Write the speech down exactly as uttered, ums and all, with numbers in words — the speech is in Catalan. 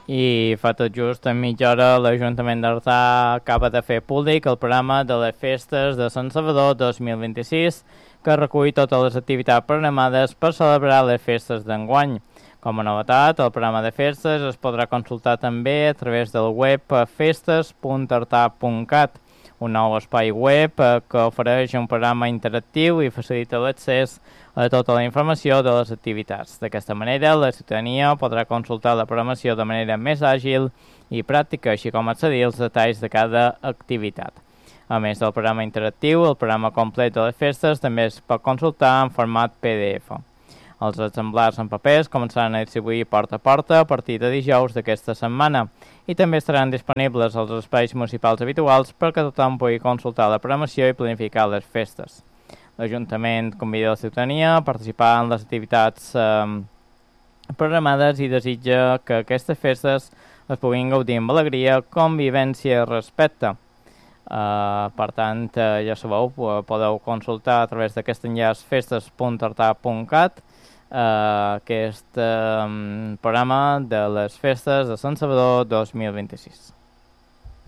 I fa tot just en mitja hora l'Ajuntament d'Artà acaba de fer públic el programa de les festes de Sant Salvador dos mil vint-i-sis, que recull totes les activitats programades per celebrar les festes d'enguany. Com a novetat, el programa de festes es podrà consultar també a través del web festes punt artà punt cat, un nou espai web que ofereix un programa interactiu i facilita l'accés a tota la informació de les activitats. D'aquesta manera, la ciutadania podrà consultar la programació de manera més àgil i pràctica, així com accedir als detalls de cada activitat. A més del programa interactiu, el programa complet de les festes també es pot consultar en format P D F. Els exemplars en papers començaran a distribuir porta a porta a partir de dijous d'aquesta setmana i també estaran disponibles als espais municipals habituals perquè tothom pugui consultar la programació i planificar les festes. L'Ajuntament convida la ciutadania a participar en les activitats eh, programades i desitja que aquestes festes es puguin gaudir amb alegria, convivència i respecte. Uh, per tant, uh, ja sabeu, podeu consultar a través d'aquest enllaç festes punt artà punt cat uh, aquest uh, programa de les festes de Sant Salvador dos mil vint-i-sis.